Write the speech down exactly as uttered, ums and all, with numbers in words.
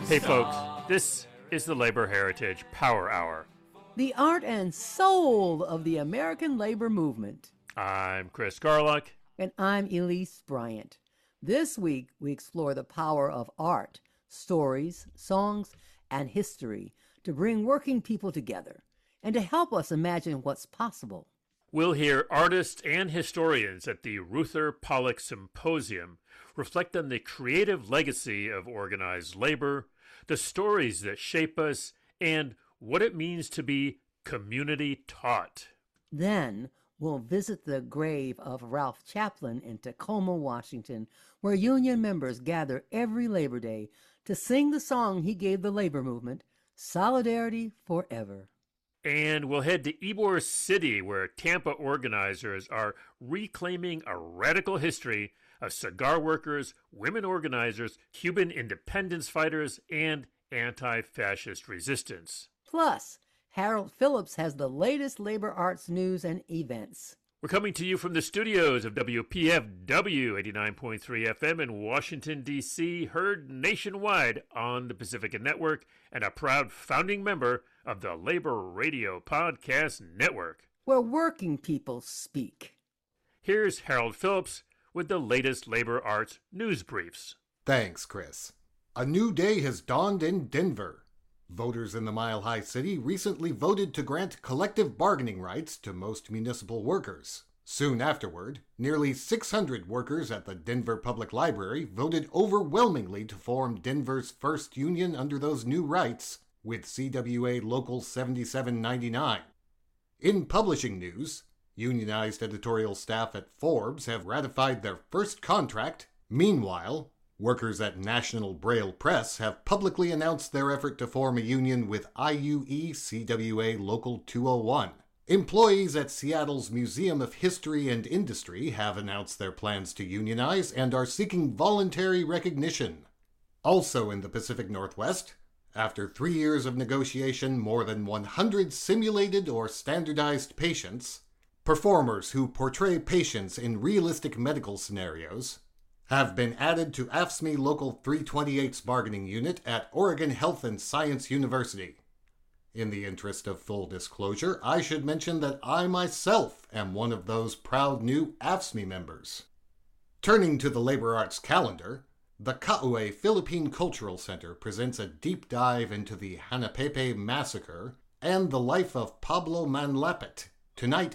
Hey folks, this is the Labor Heritage Power Hour. The art and soul of the American labor movement. I'm Chris Garlock. And I'm Elise Bryant. This week, we explore the power of art, stories, songs, and history to bring working people together and to help us imagine what's possible. We'll hear artists and historians at the Reuther Pollock Symposium reflect on the creative legacy of organized labor, the stories that shape us, and what it means to be community taught. Then we'll visit the grave of Ralph Chaplin in Tacoma, Washington, where union members gather every Labor Day to sing the song he gave the labor movement, Solidarity Forever. And we'll head to Ybor City, where Tampa organizers are reclaiming a radical history of cigar workers, women organizers, Cuban independence fighters, and anti-fascist resistance. Plus, Harold Phillips has the latest labor arts news and events. We're coming to you from the studios of W P F W eighty-nine point three F M in Washington, D C, heard nationwide on the Pacifica Network, and a proud founding member of the Labor Radio Podcast Network, where working people speak. Here's Harold Phillips with the latest labor arts news briefs. Thanks, Chris. A new day has dawned in Denver. Voters in the Mile High City recently voted to grant collective bargaining rights to most municipal workers. Soon afterward, nearly six hundred workers at the Denver Public Library voted overwhelmingly to form Denver's first union under those new rights, with C W A Local seventy-seven ninety-nine. In publishing news, unionized editorial staff at Forbes have ratified their first contract. Meanwhile, workers at National Braille Press have publicly announced their effort to form a union with I U E C W A Local two oh one. Employees at Seattle's Museum of History and Industry have announced their plans to unionize and are seeking voluntary recognition. Also in the Pacific Northwest, after three years of negotiation, more than one hundred simulated or standardized patients, performers who portray patients in realistic medical scenarios, have been added to A F S C M E Local three twenty-eight's bargaining unit at Oregon Health and Science University. In the interest of full disclosure, I should mention that I myself am one of those proud new A F S C M E members. Turning to the labor arts calendar, the Kauai Philippine Cultural Center presents a deep dive into the Hanapepe Massacre and the life of Pablo Manlapet, tonight